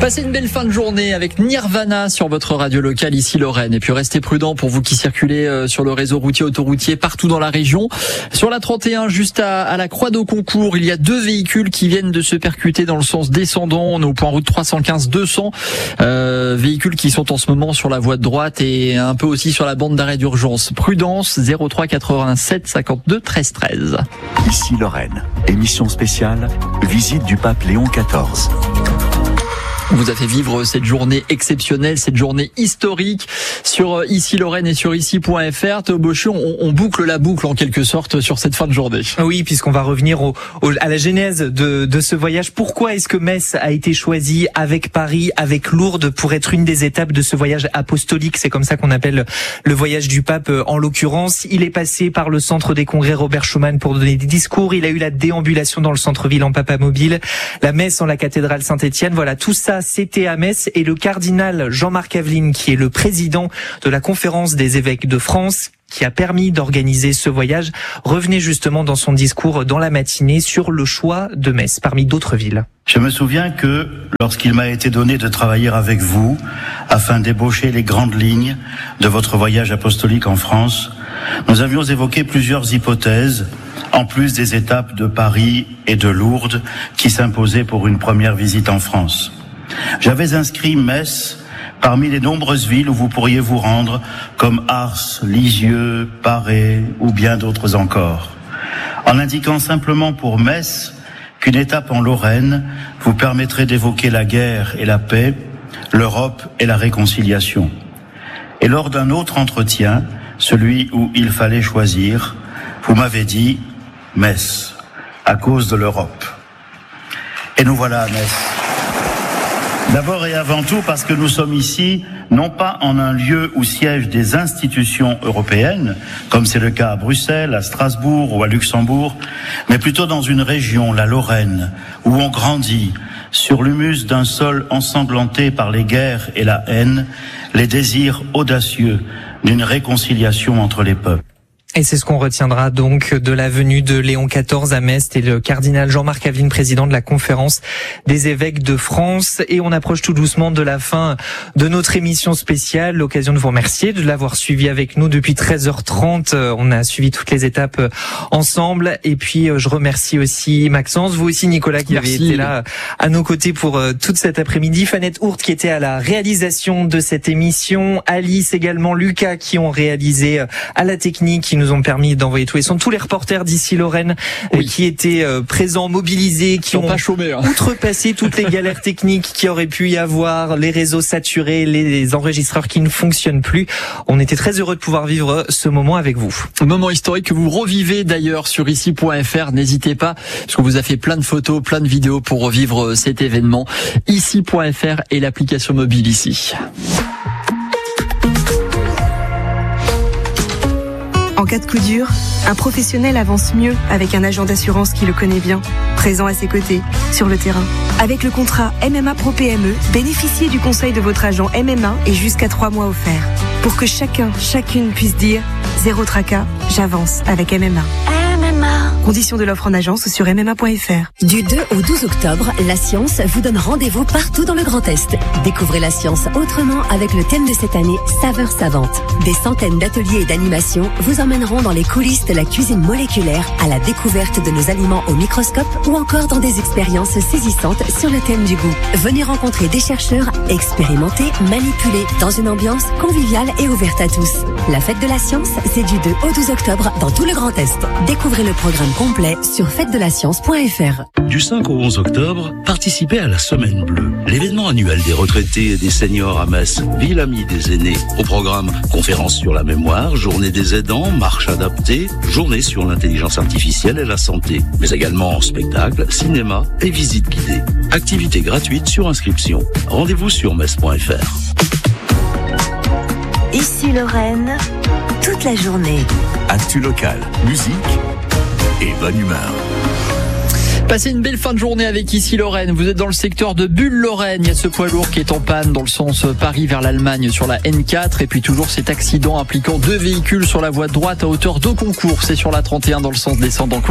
Passez une belle fin de journée avec Nirvana sur votre radio locale ici Lorraine. Et puis restez prudents pour vous qui circulez sur le réseau routier autoroutier partout dans la région. Sur la 31, juste à la Croix d'Auconcourt, il y a 2 véhicules qui viennent de se percuter dans le sens descendant. On est au point route 315-200. Véhicules qui sont en ce moment sur la voie de droite et un peu aussi sur la bande d'arrêt d'urgence. Prudence, 03 87 52 13 13. Ici Lorraine, émission spéciale, visite du pape Léon XIV. On vous a fait vivre cette journée exceptionnelle, cette journée historique sur Ici Lorraine et sur ici.fr. Théo Bochu, on boucle la boucle en quelque sorte sur cette fin de journée. Oui, puisqu'on va revenir à la genèse de ce voyage. Pourquoi est-ce que Metz a été choisi avec Paris, avec Lourdes pour être une des étapes de ce voyage apostolique? C'est comme ça qu'on appelle le voyage du pape en l'occurrence. Il est passé par le centre des congrès Robert Schuman pour donner des discours. Il a eu la déambulation dans le centre-ville en papamobile, la messe en la cathédrale Saint-Étienne. Voilà, tout ça c'était à Metz, et le cardinal Jean-Marc Aveline, qui est le président de la conférence des évêques de France, qui a permis d'organiser ce voyage, revenait justement dans son discours dans la matinée sur le choix de Metz parmi d'autres villes. Je me souviens que lorsqu'il m'a été donné de travailler avec vous afin d'ébaucher les grandes lignes de votre voyage apostolique en France, nous avions évoqué plusieurs hypothèses en plus des étapes de Paris et de Lourdes qui s'imposaient pour une première visite en France. J'avais inscrit Metz parmi les nombreuses villes où vous pourriez vous rendre, comme Ars, Lisieux, Paray ou bien d'autres encore, en indiquant simplement pour Metz qu'une étape en Lorraine vous permettrait d'évoquer la guerre et la paix, l'Europe et la réconciliation. Et lors d'un autre entretien, celui où il fallait choisir, vous m'avez dit Metz, à cause de l'Europe. Et nous voilà à Metz. D'abord et avant tout parce que nous sommes ici, non pas en un lieu où siègent des institutions européennes, comme c'est le cas à Bruxelles, à Strasbourg ou à Luxembourg, mais plutôt dans une région, la Lorraine, où on grandit, sur l'humus d'un sol ensanglanté par les guerres et la haine, les désirs audacieux d'une réconciliation entre les peuples. Et c'est ce qu'on retiendra donc de la venue de Léon XIV à Metz et le cardinal Jean-Marc Aveline, président de la conférence des évêques de France. Et on approche tout doucement de la fin de notre émission spéciale. L'occasion de vous remercier de l'avoir suivi avec nous depuis 13h30. On a suivi toutes les étapes ensemble. Et puis je remercie aussi Maxence, vous aussi Nicolas, qui avait été là à nos côtés pour toute cet après-midi. Fanette Hourt qui était à la réalisation de cette émission. Alice également, Lucas qui ont réalisé à la technique, qui nous ont permis d'envoyer tous les sons. Tous les reporters d'ici Lorraine qui étaient présents, mobilisés, qui ont pas chômé, outrepassé toutes les galères techniques qui auraient pu y avoir, les réseaux saturés, les enregistreurs qui ne fonctionnent plus. On était très heureux de pouvoir vivre ce moment avec vous. Moment historique que vous revivez d'ailleurs sur ici.fr. N'hésitez pas, parce qu'on vous a fait plein de photos, plein de vidéos pour revivre cet événement. Ici.fr et l'application mobile ici. En cas de coup dur, un professionnel avance mieux avec un agent d'assurance qui le connaît bien, présent à ses côtés, sur le terrain. Avec le contrat MMA Pro PME, bénéficiez du conseil de votre agent MMA et jusqu'à 3 mois offerts. Pour que chacune puisse dire « Zéro tracas, j'avance avec MMA ». Conditions de l'offre en agence sur mma.fr. Du 2 au 12 octobre, la science vous donne rendez-vous partout dans le Grand Est. Découvrez la science autrement avec le thème de cette année, Saveurs savantes. Des centaines d'ateliers et d'animations vous emmèneront dans les coulisses de la cuisine moléculaire, à la découverte de nos aliments au microscope ou encore dans des expériences saisissantes sur le thème du goût. Venez rencontrer des chercheurs, expérimenter, manipuler dans une ambiance conviviale et ouverte à tous. La fête de la science, c'est du 2 au 12 octobre dans tout le Grand Est. Découvrez le programme complet sur fêtedelaScience.fr. Du 5 au 11 octobre, participez à la Semaine Bleue, l'événement annuel des retraités et des seniors à Metz, ville amie des aînés. Au programme, conférences sur la mémoire, journée des aidants, marche adaptée, journée sur l'intelligence artificielle et la santé, mais également spectacle, cinéma et visites guidées. Activités gratuites sur inscription. Rendez-vous sur metz.fr. Ici Lorraine, toute la journée. Actu local, musique et bonne humeur. Passez une belle fin de journée avec Ici Lorraine. Vous êtes dans le secteur de Bulle-Lorraine. Il y a ce poids lourd qui est en panne dans le sens Paris vers l'Allemagne sur la N4. Et puis toujours cet accident impliquant 2 véhicules sur la voie de droite à hauteur d'Auconcourt. C'est sur la 31 dans le sens descendant.